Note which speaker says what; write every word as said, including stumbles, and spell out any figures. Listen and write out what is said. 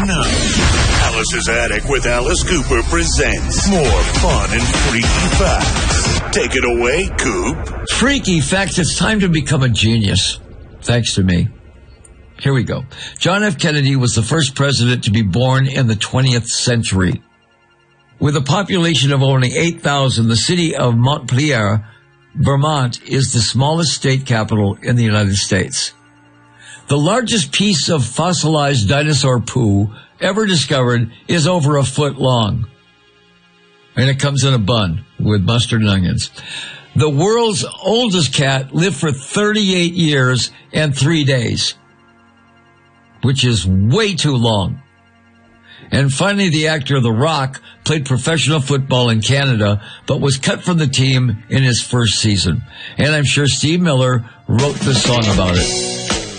Speaker 1: now. Alice's Attic with Alice Cooper presents more fun and freaky facts. Take it away, Coop.
Speaker 2: Freaky facts. It's time to become a genius. Thanks to me. Here we go. John F. Kennedy was the first president to be born in the twentieth century. With a population of only eight thousand, the city of Montpelier, Vermont, is the smallest state capital in the United States. The largest piece of fossilized dinosaur poo ever discovered is over a foot long. And it comes in a bun with mustard and onions. The world's oldest cat lived for thirty-eight years and three days, which is way too long. And finally, the actor The Rock played professional football in Canada, but was cut from the team in his first season. And I'm sure Steve Miller wrote this song about it.